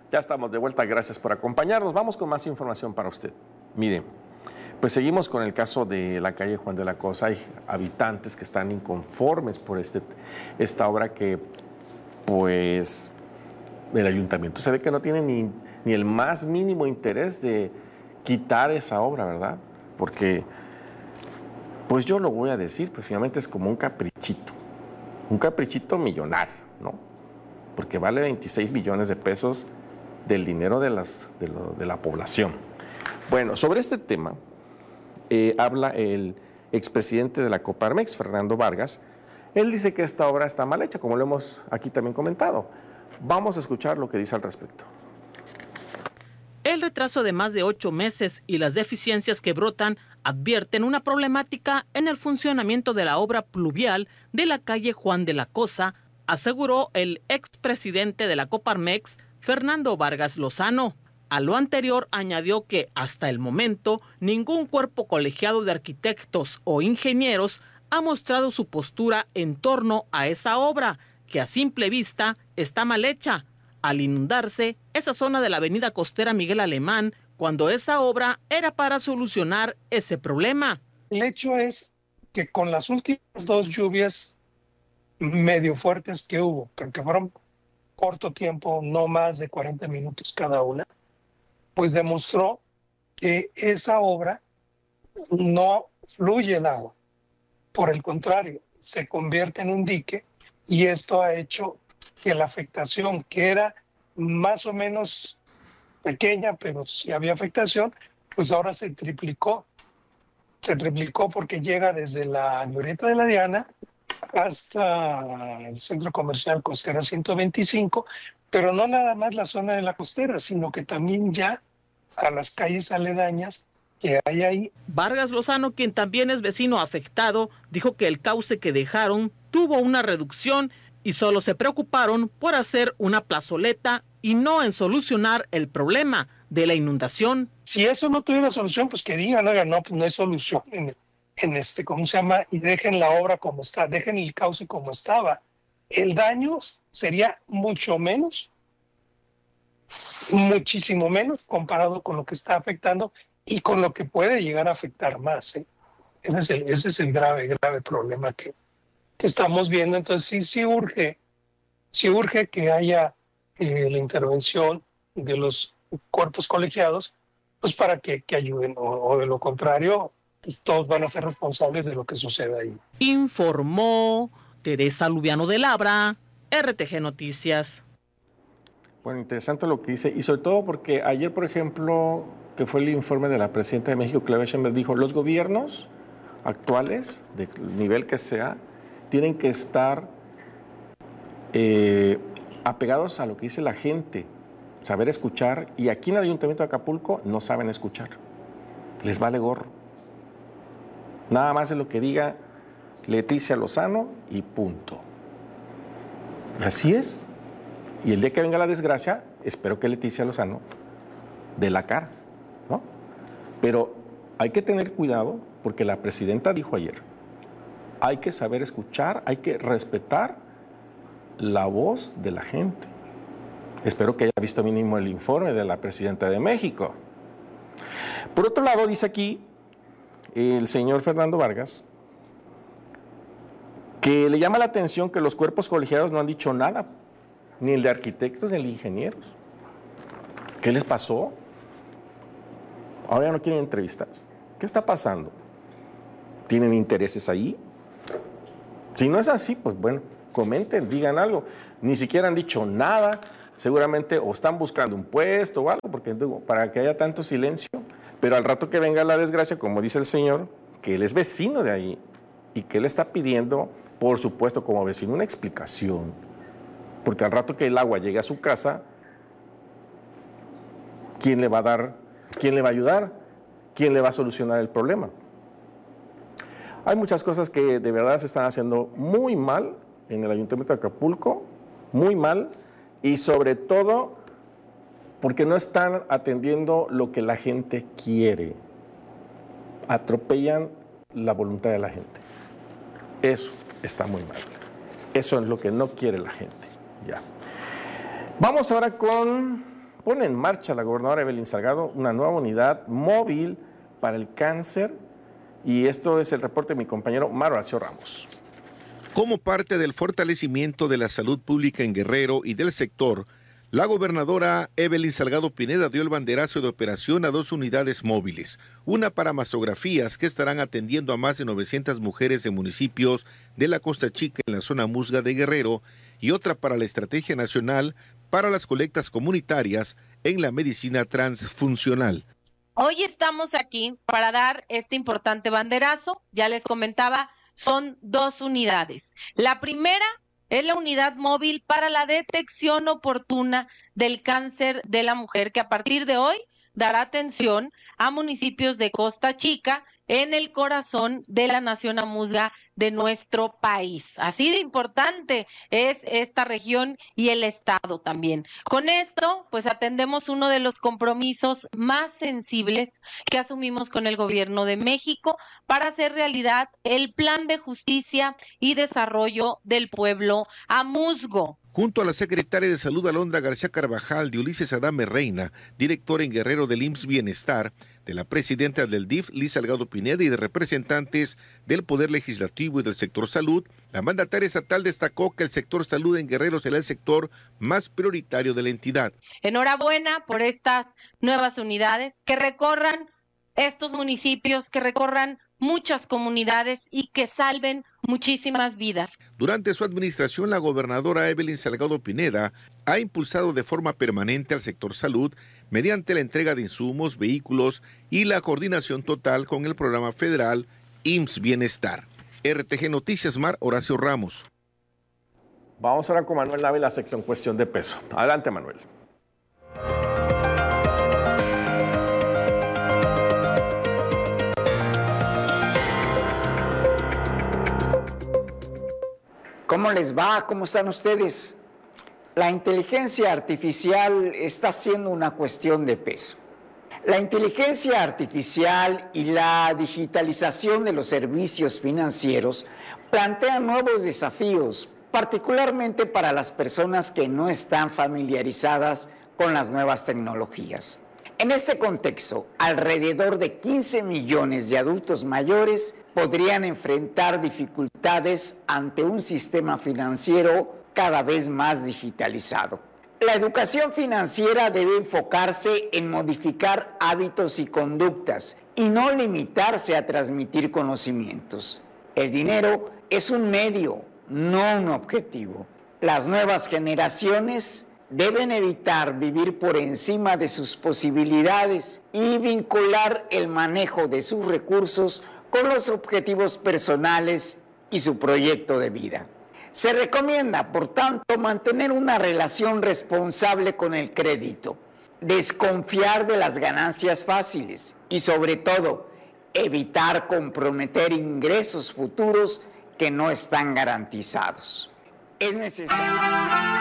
Ya estamos de vuelta, gracias por acompañarnos. Vamos con más información para usted. Mire, pues seguimos con el caso de la calle Juan de la Cosa. Hay habitantes que están inconformes por esta obra que, pues, el ayuntamiento se ve que no tiene ni el más mínimo interés de quitar esa obra, ¿verdad? Porque, pues yo lo voy a decir, pues finalmente es como un caprichito millonario, ¿no? Porque vale 26 millones de pesos del dinero de la población. Bueno, sobre este tema habla el expresidente de la Coparmex, Fernando Vargas. Él dice que esta obra está mal hecha, como lo hemos aquí también comentado. Vamos a escuchar lo que dice al respecto. El retraso de más de 8 meses y las deficiencias que brotan advierten una problemática en el funcionamiento de la obra pluvial de la calle Juan de la Cosa, aseguró el expresidente de la Coparmex, Fernando Vargas Lozano. A lo anterior añadió que hasta el momento ningún cuerpo colegiado de arquitectos o ingenieros ha mostrado su postura en torno a esa obra, que a simple vista está mal hecha, al inundarse esa zona de la avenida costera Miguel Alemán, cuando esa obra era para solucionar ese problema. El hecho es que con las últimas 2 lluvias medio fuertes que hubo, porque fueron corto tiempo, no más de 40 minutos cada una, pues demostró que esa obra no fluye el agua. Por el contrario, se convierte en un dique y esto ha hecho que la afectación, que era más o menos pequeña, pero sí había afectación, pues ahora se triplicó. Se triplicó porque llega desde la Glorieta de la Diana hasta el centro comercial Costera 125, pero no nada más la zona de la costera, sino que también ya a las calles aledañas que hay ahí. Vargas Lozano, quien también es vecino afectado, dijo que el cauce que dejaron tuvo una reducción y solo se preocuparon por hacer una plazoleta y no en solucionar el problema de la inundación. Si eso no tuviera solución, pues que digan, oigan, no, pues no hay solución ¿cómo se llama? Y dejen la obra como está, dejen el cauce como estaba. El daño sería mucho menos, muchísimo menos comparado con lo que está afectando y con lo que puede llegar a afectar más, ¿eh? Ese es el grave problema que estamos viendo. Entonces sí urge que haya la intervención de los cuerpos colegiados, pues para que ayuden, o de lo contrario, pues todos van a ser responsables de lo que suceda ahí. Informó Teresa Lubiano de Labra, RTG Noticias. Bueno, interesante lo que dice, y sobre todo porque ayer, por ejemplo, que fue el informe de la presidenta de México, Claudia Sheinbaum, dijo, los gobiernos actuales, del nivel que sea, tienen que estar apegados a lo que dice la gente, saber escuchar, y aquí en el Ayuntamiento de Acapulco no saben escuchar, les vale gorro. Nada más es lo que diga Leticia Lozano y punto. Así es. Y el día que venga la desgracia, espero que Leticia Lozano dé la cara, ¿no? Pero hay que tener cuidado porque la presidenta dijo ayer, hay que saber escuchar, hay que respetar la voz de la gente. Espero que haya visto mínimo el informe de la presidenta de México. Por otro lado, dice aquí el señor Fernando Vargas que le llama la atención que los cuerpos colegiados no han dicho nada, ni el de arquitectos ni el de ingenieros. ¿Qué les pasó? Ahora ya no quieren entrevistas. ¿Qué está pasando? ¿Tienen intereses ahí? Si no es así, pues bueno, comenten, digan algo. Ni siquiera han dicho nada. Seguramente o están buscando un puesto o algo, porque digo, para que haya tanto silencio. Pero al rato que venga la desgracia, como dice el señor, que él es vecino de ahí y que él está pidiendo, por supuesto, como vecino, una explicación. Porque al rato que el agua llegue a su casa, ¿quién le va a dar? ¿Quién le va a ayudar? ¿Quién le va a solucionar el problema? Hay muchas cosas que de verdad se están haciendo muy mal en el Ayuntamiento de Acapulco, muy mal, y sobre todo porque no están atendiendo lo que la gente quiere. Atropellan la voluntad de la gente. Eso está muy mal. Eso es lo que no quiere la gente. Ya. Vamos ahora con pone en marcha la gobernadora Evelyn Salgado una nueva unidad móvil para el cáncer, y esto es el reporte de mi compañero Mar Horacio Ramos. Como parte del fortalecimiento de la salud pública en Guerrero y del sector, la gobernadora Evelyn Salgado Pineda dio el banderazo de operación a 2 unidades móviles, una para mastografías que estarán atendiendo a más de 900 mujeres de municipios de la Costa Chica en la zona Musga de Guerrero, y otra para la Estrategia Nacional para las colectas comunitarias en la medicina transfuncional. Hoy estamos aquí para dar este importante banderazo. Ya les comentaba, son 2 unidades. La primera es la unidad móvil para la detección oportuna del cáncer de la mujer, que a partir de hoy dará atención a municipios de Costa Chica, en el corazón de la nación amuzga de nuestro país. Así de importante es esta región y el estado también. Con esto, pues atendemos uno de los compromisos más sensibles que asumimos con el gobierno de México para hacer realidad el Plan de Justicia y Desarrollo del Pueblo Amuzgo. Junto a la secretaria de Salud Alondra García Carvajal, de Ulises Adame Reina, director en Guerrero del IMSS Bienestar, de la presidenta del DIF, Liz Salgado Pineda, y de representantes del Poder Legislativo y del sector salud, la mandataria estatal destacó que el sector salud en Guerrero será el sector más prioritario de la entidad. Enhorabuena por estas nuevas unidades, que recorran estos municipios, que recorran muchas comunidades y que salven muchísimas vidas. Durante su administración, la gobernadora Evelyn Salgado Pineda ha impulsado de forma permanente al sector salud mediante la entrega de insumos, vehículos y la coordinación total con el programa federal IMSS Bienestar. RTG Noticias, Mar Horacio Ramos. Vamos ahora con Manuel Nave, la sección Cuestión de Peso. Adelante, Manuel. ¿Cómo les va? ¿Cómo están ustedes? La inteligencia artificial está siendo una cuestión de peso. La inteligencia artificial y la digitalización de los servicios financieros plantean nuevos desafíos, particularmente para las personas que no están familiarizadas con las nuevas tecnologías. En este contexto, alrededor de 15 millones de adultos mayores podrían enfrentar dificultades ante un sistema financiero cada vez más digitalizado. La educación financiera debe enfocarse en modificar hábitos y conductas y no limitarse a transmitir conocimientos. El dinero es un medio, no un objetivo. Las nuevas generaciones deben evitar vivir por encima de sus posibilidades y vincular el manejo de sus recursos con los objetivos personales y su proyecto de vida. Se recomienda, por tanto, mantener una relación responsable con el crédito, desconfiar de las ganancias fáciles y, sobre todo, evitar comprometer ingresos futuros que no están garantizados. Es necesario